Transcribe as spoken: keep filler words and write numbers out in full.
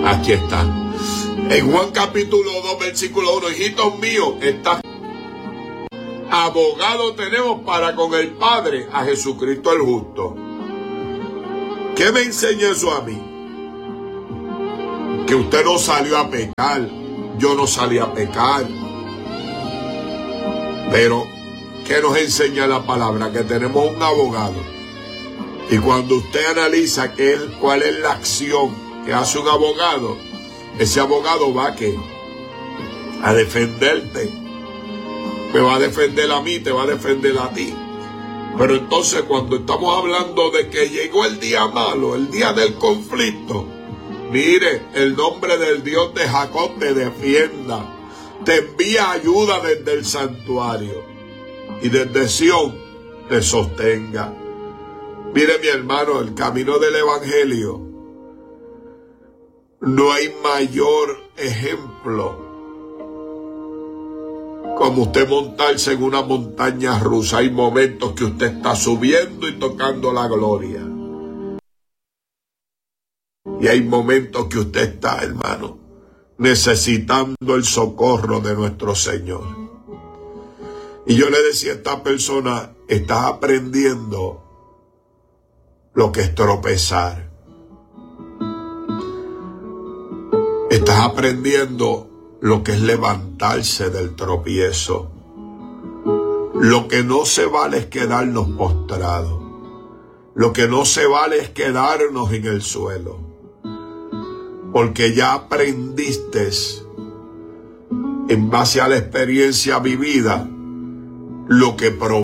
Aquí está. En Juan capítulo dos, versículo uno. Hijitos míos, está abogado tenemos para con el Padre, a Jesucristo el justo. ¿Qué me enseña eso a mí? Que usted no salió a pecar. Yo no salí a pecar. Pero, ¿qué nos enseña la palabra? Que tenemos un abogado. Y cuando usted analiza qué es, cuál es la acción que hace un abogado, ese abogado va a, ¿qué? A defenderte. Me va a defender a mí, te va a defender a ti. Pero entonces cuando estamos hablando de que llegó el día malo, el día del conflicto, mire, el nombre del Dios de Jacob te defienda, te envía ayuda desde el santuario y desde Sión te sostenga. Mire, mi hermano, el camino del evangelio, no hay mayor ejemplo como usted montarse en una montaña rusa. Hay momentos que usted está subiendo y tocando la gloria. Y hay momentos que usted está, hermano, necesitando el socorro de nuestro Señor. Y yo le decía a esta persona, estás aprendiendo lo que es tropezar. Estás aprendiendo lo que es levantarse del tropiezo. Lo que no se vale es quedarnos postrados. Lo que no se vale es quedarnos en el suelo. Porque ya aprendiste, en base a la experiencia vivida, lo que provoca